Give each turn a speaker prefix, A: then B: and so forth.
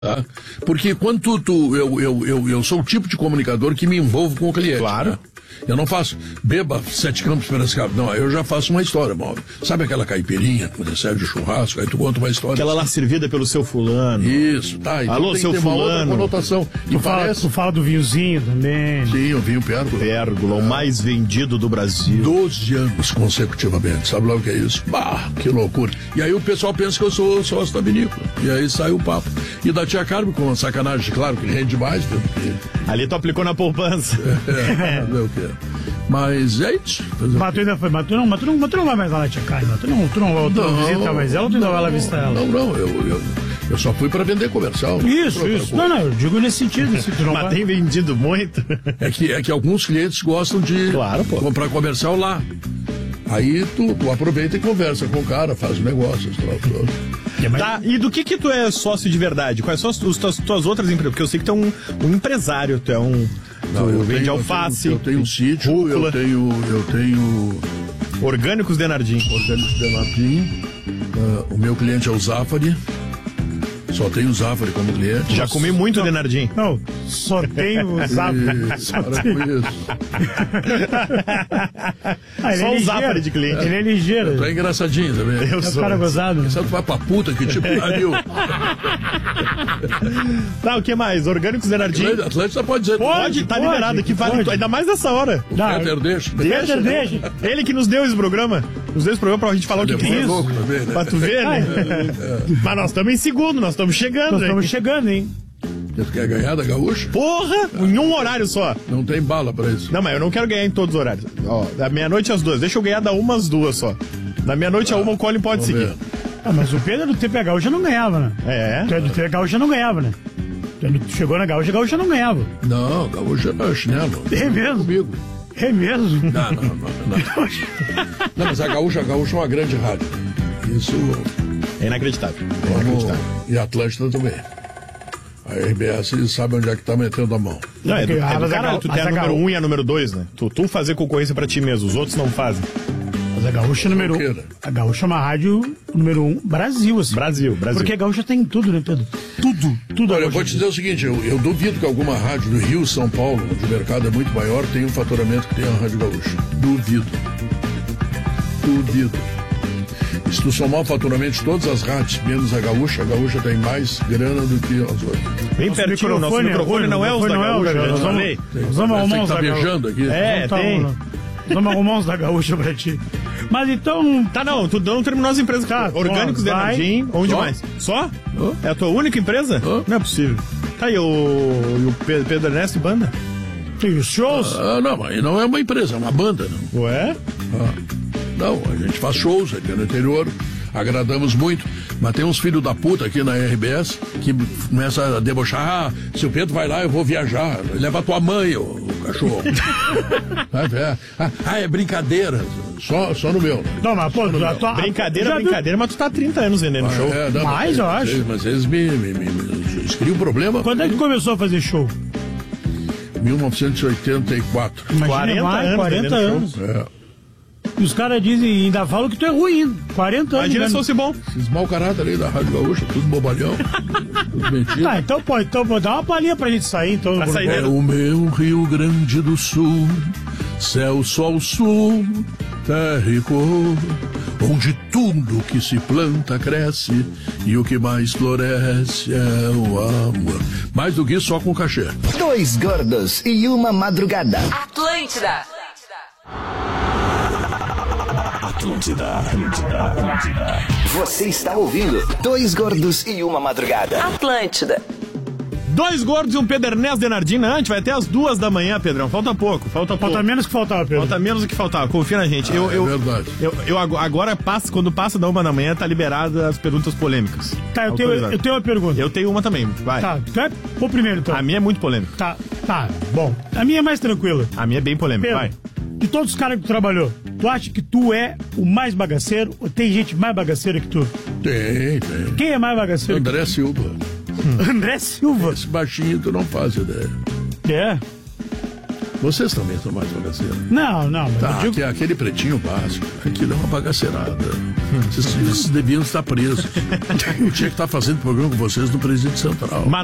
A: Tá? Porque quando eu sou o tipo de comunicador que me envolvo com o cliente.
B: Claro.
A: Né? Eu não faço beba 7 campos Piracicaba. Não, eu já faço uma história, Mauro. Sabe aquela caipirinha quando você serve de churrasco, aí tu conta uma história.
B: Aquela lá servida pelo seu fulano.
A: Isso, tá. Então
B: alô,
A: tem
B: seu
A: que ter uma outra
B: fulano.
A: conotação. E
C: Tu fala do vinhozinho também.
A: Sim, o vinho Pérgola.
B: Pérgola, o mais vendido do Brasil.
A: 12 anos consecutivamente. Sabe lá o que é isso? Bah, que loucura. E aí o pessoal pensa que eu sou sócio da vinícola. E aí sai o papo. E da tia Carmen com uma sacanagem, claro, que rende mais. Né? Porque...
B: Ali tu aplicou na poupança.
A: o quê? Mas é isso.
C: Mas tu ainda foi, mas tu não vai mais lá na tia Carmen. Tu não visita mais ela ou tu ainda vai lá visitar ela?
A: Não, eu só fui para vender comercial.
C: Isso. Não, eu digo nesse sentido. Se tu não
B: Mas tem vendido muito.
A: É que alguns clientes gostam de comprar comercial lá. Aí tu aproveita e conversa com o cara, faz o negócio.
B: Tá, e do que tu é sócio de verdade? Quais são as tuas outras empresas? Porque eu sei que tu é um empresário, tu é um...
A: Não, eu
B: vende
A: tenho,
B: alface.
A: Eu tenho um sítio,
B: rúcula.
A: eu tenho...
B: Orgânicos Denardim.
A: Orgânicos Denardim. O meu cliente é o Zafari. Só tenho o Zafari como cliente.
B: Já comi muito Denardim.
C: Não, só tenho o Zafari.
A: Só
B: o Zafari de cliente.
C: Ele é ligeiro.
A: Tu é engraçadinho também.
B: Eu
C: É
B: sou.
C: um cara gozado.
A: Sabe, tu vai pra puta, que tipo pariu.
B: Tá, o que mais? Orgânicos Denardim.
A: Atlântica pode dizer.
B: Pode, tá liberado aqui, vale, ainda mais nessa hora.
A: Peter, deixa.
C: Deixa.
B: Ele que nos deu esse programa. Nos deu esse programa pra gente falar o que é isso.
A: Louco também, né?
B: Pra tu ver, né? Mas nós estamos em segundo, nós estamos chegando.
C: Nós estamos chegando, hein?
A: Tu quer ganhar da Gaúcha?
B: Porra! Em um horário só.
A: Não tem bala pra isso.
B: Não, mas eu não quero ganhar em todos os horários. Ó, da meia-noite às 2. Deixa eu ganhar da 1 às 2 só. Da meia-noite a 1 o Colin pode seguir.
A: Ver.
C: Mas o Pedro do TP Gaúcha não ganhava, né?
B: É.
C: Tu é do TP Gaúcha não ganhava, né? Tu chegou na Gaúcha, a Gaúcha não ganhava.
A: Não, Gaúcha é chinelo.
C: É mesmo?
A: Comigo.
C: É mesmo?
A: Não. Não, mas a Gaúcha é uma grande rádio. Isso.
B: É inacreditável.
A: E a Atlântida também. A RBS sabe onde é que tá metendo a mão.
B: Não, é do caralho. Tu tem a número 1 e a número 2, né? Tu fazer concorrência pra ti mesmo, os outros não fazem.
C: Mas a Gaúcha é número 1. A Gaúcha é uma rádio número 1 Brasil, assim.
B: Brasil.
C: Porque a Gaúcha tem tudo, né, Pedro? Tudo.
A: Olha, eu vou te dizer o seguinte, eu duvido que alguma rádio do Rio, São Paulo, onde o mercado é muito maior, tenha um faturamento que tenha a Rádio Gaúcha. Duvido. E se tu somar o faturamento de todas as rádios, menos a Gaúcha tem mais grana do que as outras.
B: Bem pertinho, nosso microfone não é os da Gaúcha, eu falei.
C: Vamos arrumar uns
A: tá
C: da
A: beijando aqui.
B: É, tem.
C: Vamos arrumar uns da Gaúcha pra ti. Mas então...
B: Tá, não, tu não terminou as empresas.
C: Tá,
B: Orgânicos Denardim, onde
A: Só?
B: mais? Só? É a tua única empresa? Não é possível. Tá, e o Pedro Ernesto e banda?
C: Tem os shows?
A: Não, mas não é uma empresa, é uma banda, não.
B: Ué?
A: Não, a gente faz shows aqui no interior, agradamos muito, mas tem uns filhos da puta aqui na RBS que começam a debochar. Se o Pedro vai lá, eu vou viajar. Leva a tua mãe, o cachorro. É brincadeira. Só no meu. Né?
C: Não, mas pô,
B: Brincadeira, mas tu tá há 30 anos vendendo show.
C: Mas eu acho.
A: Mas eles eles criam problema.
C: Quando é que começou a fazer show?
A: 1984.
C: Imagina, 40 anos. E os caras dizem, ainda falam que tu é ruim. 40 anos.
B: Imagina se fosse bom.
A: Esses mau caráter aí da Rádio Gaúcha, tudo bobalhão. Tudo mentira.
C: Tá, então dá uma palhinha pra gente sair, então.
A: É o meu Rio Grande do Sul, céu, sol, sul, terra e cor, onde tudo que se planta cresce e o que mais floresce é o amor. Mais do que isso, só com cachê.
D: 2 gordos e uma madrugada.
E: Atlântida.
D: Você está ouvindo 2 gordos e uma madrugada.
E: Atlântida.
B: 2 gordos e um Pedro Ernesto Denardim. Não, a gente vai até as 2 da manhã, Pedrão. Falta pouco.
C: Falta menos que faltava, Pedro.
B: Falta menos do que faltava. Confia na gente.
A: É verdade.
B: Eu agora quando passa da 1 da manhã, tá liberada as perguntas polêmicas.
C: Tá, eu tenho uma pergunta.
B: Eu tenho uma também. Vai.
C: Tá, tu vai pro primeiro, então.
B: A minha é muito polêmica.
C: Tá, bom. A minha é mais tranquila.
B: A minha é bem polêmica.
C: Pedro,
B: vai.
C: De todos os caras que tu trabalhou, tu acha que tu é o mais bagaceiro ou tem gente mais bagaceira que tu?
A: Tem.
C: Quem é mais bagaceiro?
A: André Silva.
C: André Silva.
A: Esse baixinho tu não faz ideia.
C: É?
A: Vocês também são mais bagaceiros.
C: Não, mas
A: Tá,
C: eu digo...
A: aquele pretinho básico, aquilo é uma bagaceirada. Vocês deviam estar presos. Eu tinha que estar fazendo programa com vocês no Presídio Central.